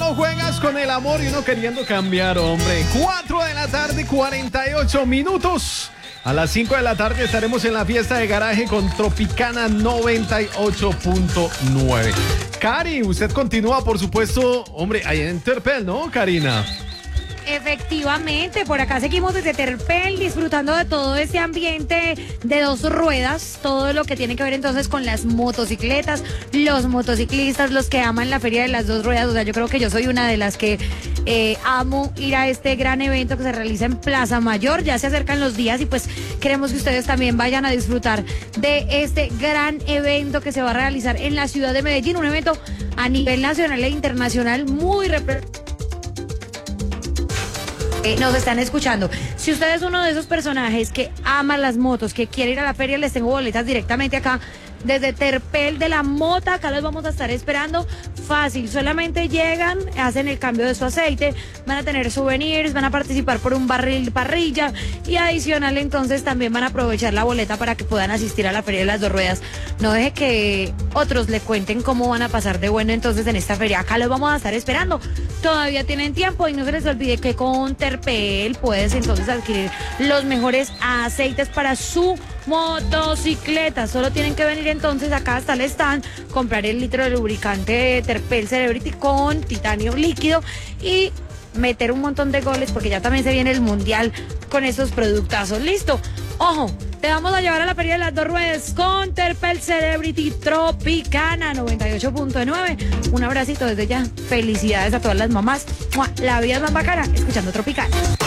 ¿Cómo juegas con el amor y uno queriendo cambiar, hombre? 4 de la tarde, 48 minutos. A las 5 de la tarde estaremos en la fiesta de garaje con Tropicana 98.9. Cari, usted continúa, por supuesto, hombre, ahí en Terpel, ¿no, Karina? Efectivamente, por acá seguimos desde Terpel disfrutando de todo este ambiente de dos ruedas, todo lo que tiene que ver entonces con las motocicletas, los motociclistas, los que aman la feria de las dos ruedas. O sea, yo creo que yo soy una de las que amo ir a este gran evento que se realiza en Plaza Mayor. Ya se acercan los días y pues queremos que ustedes también vayan a disfrutar de este gran evento que se va a realizar en la ciudad de Medellín, un evento a nivel nacional e internacional muy representativo. Nos están escuchando. Si usted es uno de esos personajes que ama las motos, que quiere ir a la feria, les tengo boletas directamente acá desde Terpel de la Mota. Acá los vamos a estar esperando. Fácil, solamente llegan, hacen el cambio de su aceite, van a tener souvenirs, van a participar por un barril parrilla y adicional entonces también van a aprovechar la boleta para que puedan asistir a la feria de las dos ruedas. No deje que otros le cuenten cómo van a pasar de bueno entonces en esta feria. Acá los vamos a estar esperando. Todavía tienen tiempo y no se les olvide que con Terpel puedes entonces adquirir los mejores aceites para su motocicleta. Solo tienen que venir entonces acá hasta el stand, comprar el litro de lubricante Terpel Celebrity con titanio líquido y meter un montón de goles porque ya también se viene el mundial con esos productazos. Listo. Ojo, te vamos a llevar a la feria de las dos ruedas con Terpel Celebrity Tropicana 98.9. Un abracito desde ya. Felicidades a todas las mamás. ¡Mua! La vida es más bacana escuchando Tropicana.